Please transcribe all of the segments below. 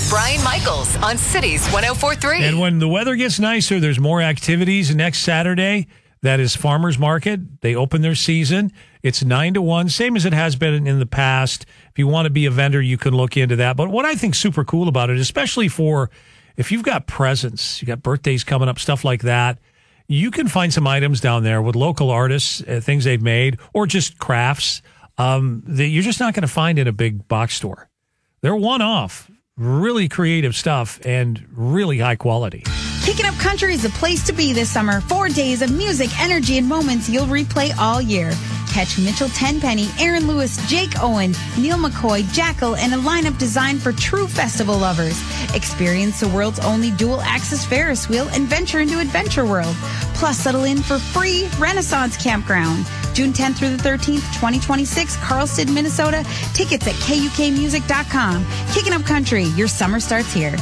Brian Michaels on Cities 104.3. And when the weather gets nicer, there's more activities. Next Saturday, that is Farmers Market. They open their season. It's 9 to 1, same as it has been in the past. If you want to be a vendor, you can look into that. But what I think super cool about it, especially for if you've got presents, you got birthdays coming up, stuff like that, you can find some items down there with local artists, things they've made, or just crafts that you're just not going to find in a big box store. They're one-off, really creative stuff, and really high quality. Kicking Up Country is the place to be this summer. 4 days of music, energy, and moments you'll replay all year. Catch Mitchell Tenpenny, Aaron Lewis, Jake Owen, Neil McCoy, Jackal, and a lineup designed for true festival lovers. Experience the world's only dual-axis Ferris wheel and venture into Adventure World. Plus, settle in for free Renaissance Campground. June 10th through the 13th, 2026, Carlston, Minnesota. Tickets at KUKmusic.com. Kicking Up Country, your summer starts here.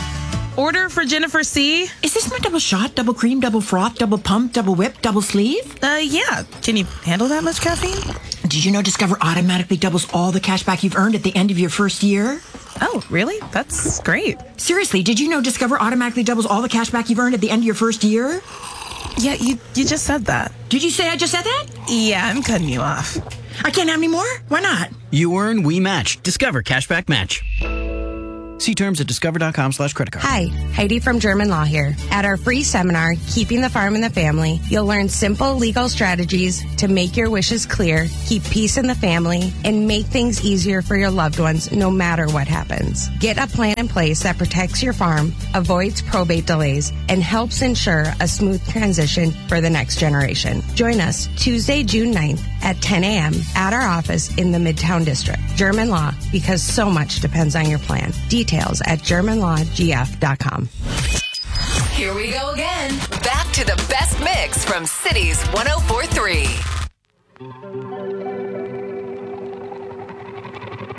Order for Jennifer C. Is this my double shot, double cream, double froth, double pump, double whip, double sleeve? Yeah. Can you handle that much caffeine? Did you know Discover automatically doubles all the cash back you've earned at the end of your first year? Oh, really? That's great. Seriously, did you know Discover automatically doubles all the cash back you've earned at the end of your first year? Yeah, you just said that. Did you say I just said that? Yeah, I'm cutting you off. I can't have any more? Why not? You earn, we match. Discover Cashback Match. See terms at discover.com/creditcard. Hi, Heidi from German Law here. At our free seminar, Keeping the Farm in the Family, you'll learn simple legal strategies to make your wishes clear, keep peace in the family, and make things easier for your loved ones no matter what happens. Get a plan in place that protects your farm, avoids probate delays, and helps ensure a smooth transition for the next generation. Join us Tuesday, June 9th at 10 a.m. at our office in the Midtown District. German Law, because so much depends on your plan. Details at GermanLawGF.com. Here we go again. Back to the best mix from Cities 104.3.